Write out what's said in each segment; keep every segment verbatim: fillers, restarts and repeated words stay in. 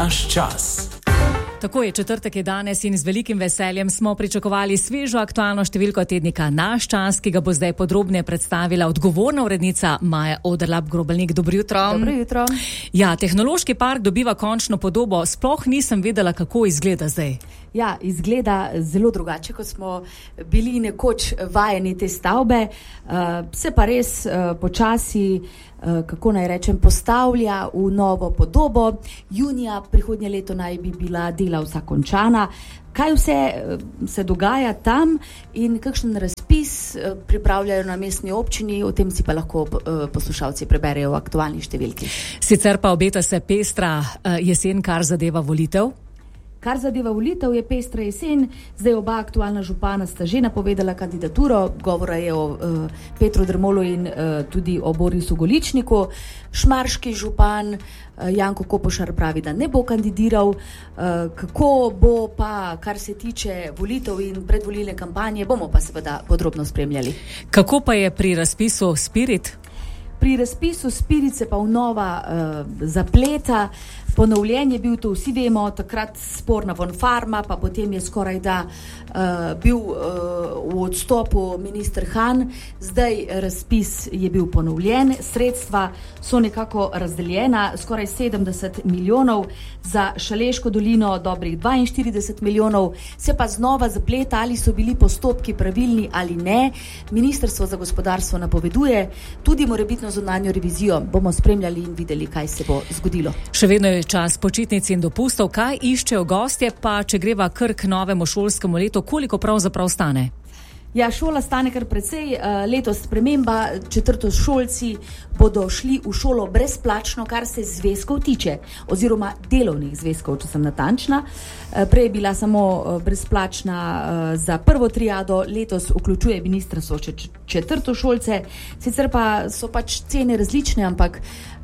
Naš čas. Tako je, četrtek je danes in z velikim veseljem smo pričakovali svežo aktualno številko tednika Naš čas, ki ga bo zdaj podrobneje predstavila odgovorna urednica Maja Oderlap-Grobelnik. Dobro jutro. Dobro jutro. Ja, tehnološki park dobiva končno podobo. Sploh nisem vedela, kako izgleda zdaj. Ja, izgleda zelo drugače, kot smo bili nekoč vajeni te stavbe. Uh, se pa res uh, počasi, uh, kako naj rečem, postavlja v novo podobo. Junija prihodnje leto naj bi bila dela vsa končana. Kaj vse uh, se dogaja tam in kakšen razpis uh, pripravljajo na mestni občini, o tem si pa lahko uh, poslušalci preberejo v aktualni številki. Sicer pa obeta se pestra uh, jesen, kar zadeva volitev. Kar zadeva volitev, je pestra jesen. Zdaj oba aktualna župana sta že napovedala kandidaturo. Govora je o uh, Petru Dermolu in uh, tudi o Borisu Goličniku. Šmarški župan uh, Janko Kopošar pravi, da ne bo kandidiral. Uh, kako bo pa, kar se tiče volitev in predvolilne kampanje, bomo pa seveda podrobno spremljali. Kako pa je pri razpisu Spirit? Pri razpisu Spirit se pa vnova uh, zapleta. Ponovljen je bil, to vsi vemo, takrat sporna von Farma, pa potem je skoraj da uh, bil uh, v odstopu minister Han. Zdaj razpis je bil ponovljen, sredstva so nekako razdeljena, skoraj sedemdeset milijonov, za Šaleško dolino dobrih dvainštirideset milijonov, se pa znova zapleta, ali so bili postopki pravilni ali ne. Ministrstvo za gospodarstvo napoveduje tudi morebitno zunanjo revizijo. Bomo spremljali in videli, kaj se bo zgodilo. Še vedno je čas počitnic in dopustov. Kaj iščejo gostje, pa če greva kar k novemu šolskemu letu, koliko pravzaprav stane? Ja, šola stane kar precej. Letos sprememba, četrtošolci bodo šli v šolo brezplačno, kar se zvezkov tiče, oziroma delovnih zvezkov, če sem natančna. Prej je bila samo brezplačna za prvo triado, letos vključuje ministrstvo četrtošolce, sicer pa so pač cene različne, ampak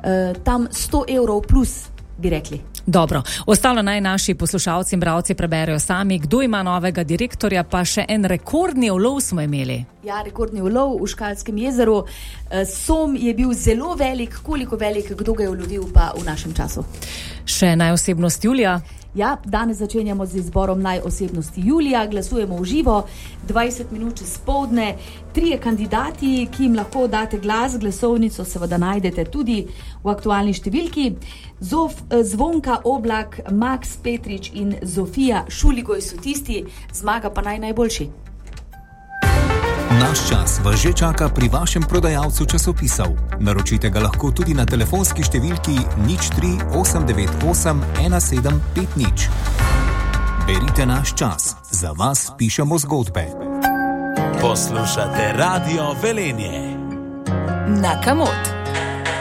tam sto evrov plus, bi rekli. Dobro, ostalo naj naši poslušalci in bralci preberejo sami, kdo ima novega direktorja, pa še en rekordni ulov smo imeli. Ja, rekordni ulov v Škalskem jezeru. Som je bil zelo velik, koliko velik, kdo ga je ulovil pa v našem času. Še najosebnost Julija? Ja, danes začenjamo z izborom najosebnosti Julija, glasujemo v živo, dvajset minut čez poldne. Trije kandidati, ki jim lahko date glas, glasovnico seveda najdete tudi v aktualni številki. Zof, Zvonka Oblak, Max Petrič in Zofija Šuligoj so tisti, zmaga pa naj najboljši. Naš čas vas že čaka pri vašem prodajalcu časopisov. Naročite ga lahko tudi na telefonski številki nič tri osem devet osem ena sedem pet nič. Berite Naš čas, za vas pišemo zgodbe. Poslušate Radio Velenje. Na Kamot.